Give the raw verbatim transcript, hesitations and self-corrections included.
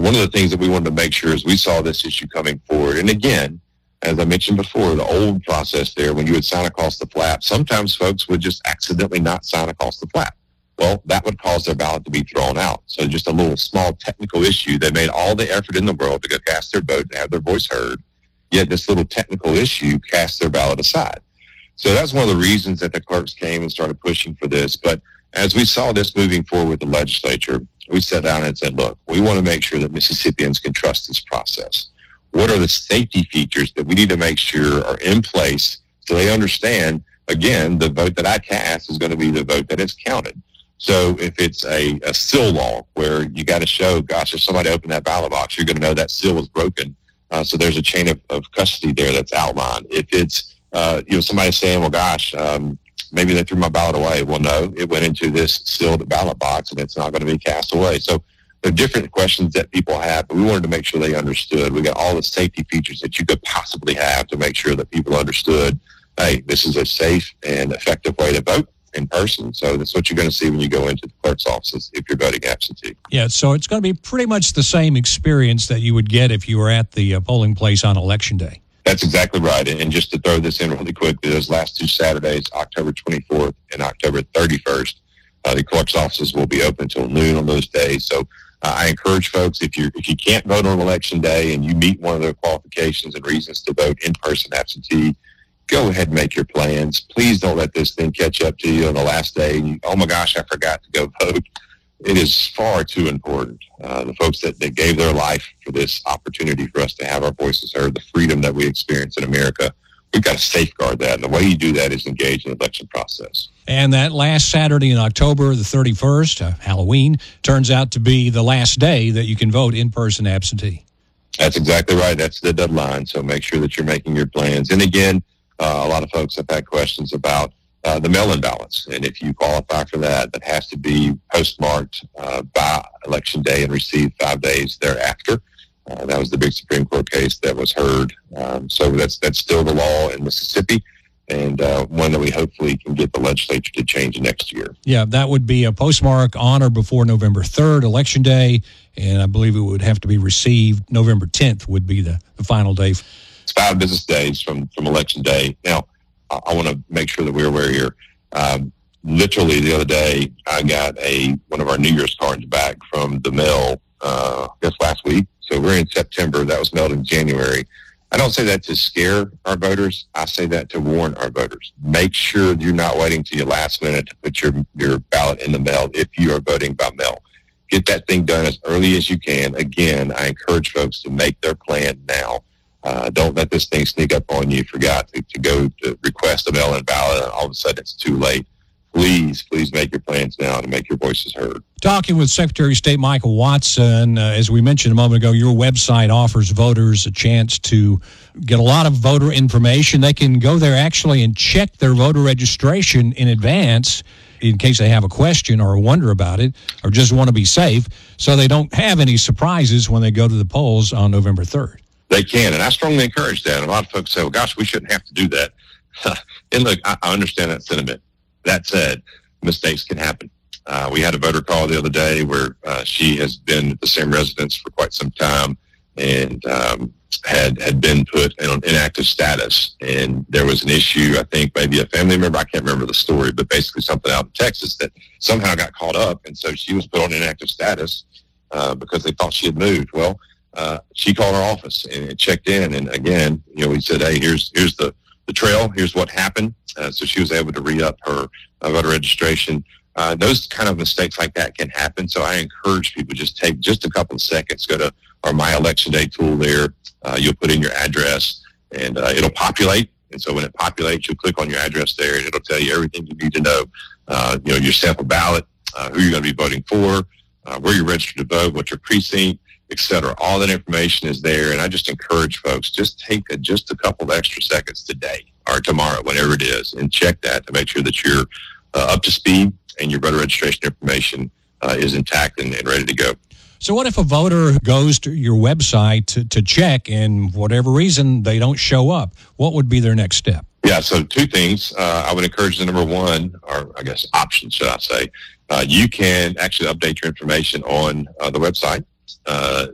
one of the things that we wanted to make sure is we saw this issue coming forward. And again, as I mentioned before, the old process there, when you would sign across the flap, sometimes folks would just accidentally not sign across the flap. Well, that would cause their ballot to be thrown out. So just a little small technical issue. They made all the effort in the world to go cast their vote and have their voice heard, yet this little technical issue cast their ballot aside. So that's one of the reasons that the clerks came and started pushing for this. But as we saw this moving forward with the legislature, we sat down and said, look, we want to make sure that Mississippians can trust this process. What are the safety features that we need to make sure are in place so they understand, again, the vote that I cast is going to be the vote that is counted. So if it's a, a seal law where you got to show, gosh, if somebody opened that ballot box, you're going to know that seal was broken. Uh, so there's a chain of, of custody there that's outlined. If it's, uh, you know, somebody saying, well, gosh, um, maybe they threw my ballot away. Well, no, it went into this sealed ballot box and it's not going to be cast away. So there are different questions that people have, but we wanted to make sure they understood. We got all the safety features that you could possibly have to make sure that people understood, hey, this is a safe and effective way to vote in person. So that's what you're going to see when you go into the clerk's offices if you're voting absentee. Yeah, so it's going to be pretty much the same experience that you would get if you were at the uh, polling place on Election Day. That's exactly right. And just to throw this in really quickly, those last two Saturdays, October twenty-fourth and October thirty-first, uh, the clerk's offices will be open until noon on those days. So uh, I encourage folks, if you if you can't vote on Election Day and you meet one of the qualifications and reasons to vote in person absentee, go ahead and make your plans. Please don't let this thing catch up to you on the last day. And you, oh my gosh, I forgot to go vote. It is far too important. Uh, the folks that, that gave their life for this opportunity for us to have our voices heard, the freedom that we experience in America, we've got to safeguard that. And the way you do that is engage in the election process. And that last Saturday in October, the thirty-first, uh, Halloween, turns out to be the last day that you can vote in person absentee. That's exactly right. That's the deadline. So make sure that you're making your plans. And again, uh, a lot of folks have had questions about Uh, the mail-in ballots, and if you qualify for that, that has to be postmarked uh, by Election Day and received five days thereafter. Uh, that was the big Supreme Court case that was heard. Um, so that's that's still the law in Mississippi, and uh, one that we hopefully can get the legislature to change next year. Yeah, that would be a postmark on or before November third, Election Day, and I believe it would have to be received November tenth would be the, the final day. It's five business days from, from Election Day. Now, I want to make sure that we're aware here. Um, literally the other day, I got a one of our New Year's cards back from the mail, uh, I guess last week. So we're in September. That was mailed in January. I don't say that to scare our voters. I say that to warn our voters. Make sure you're not waiting till your last minute to put your, your ballot in the mail if you are voting by mail. Get that thing done as early as you can. Again, I encourage folks to make their plan now. Uh, don't let this thing sneak up on you. Forgot to, to go to request a mail-in ballot, and all of a sudden it's too late. Please, please make your plans now to make your voices heard. Talking with Secretary of State Michael Watson, uh, as we mentioned a moment ago, your website offers voters a chance to get a lot of voter information. They can go there actually and check their voter registration in advance in case they have a question or wonder about it or just want to be safe so they don't have any surprises when they go to the polls on November third. They can, and I strongly encourage that. And a lot of folks say, well, gosh, we shouldn't have to do that. And look, I, I understand that sentiment. That said, mistakes can happen. Uh, we had a voter call the other day where uh, she has been at the same residence for quite some time and um, had, had been put in an inactive status. And there was an issue, I think maybe a family member, I can't remember the story, but basically something out in Texas that somehow got caught up. And so she was put on inactive status uh, because they thought she had moved. Well, Uh, she called our office and checked in, and again, you know, we said, "Hey, here's here's the, the trail. Here's what happened." Uh, so she was able to re-up her uh, voter registration. Uh, those kind of mistakes like that can happen. So I encourage people just take just a couple of seconds, go to our My Election Day tool there. Uh, you'll put in your address, and uh, it'll populate. And so when it populates, you'll click on your address there, and it'll tell you everything you need to know. Uh, you know, your sample ballot, uh, who you're going to be voting for, uh, where you're registered to vote, what your precinct, et cetera. All that information is there, and I just encourage folks, just take a, just a couple of extra seconds today or tomorrow, whenever it is, and check that to make sure that you're uh, up to speed and your voter registration information uh, is intact and, and ready to go. So what if a voter goes to your website to, to check and for whatever reason they don't show up? What would be their next step? Yeah, so two things. Uh, I would encourage the number one, or I guess option, should I say, uh, you can actually update your information on uh, the website. Uh,